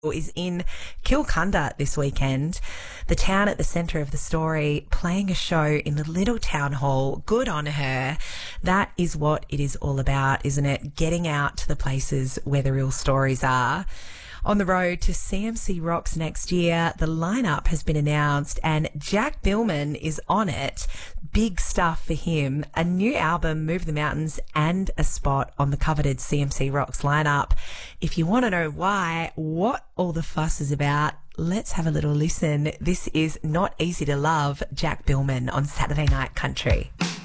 is in Kilcunda this weekend, the town at the centre of the story, playing a show in the little town hall. Good on her. That is what it is all about, isn't it? Getting out to the places where the real stories are. On the road to CMC Rocks next year, the lineup has been announced and Jack Billman is on it. Big stuff for him. A new album, Move the Mountains, and a spot on the coveted CMC Rocks lineup. If you want to know why, what all the fuss is about, let's have a little listen. This is Not Easy to Love, Jack Billman on Saturday Night Country.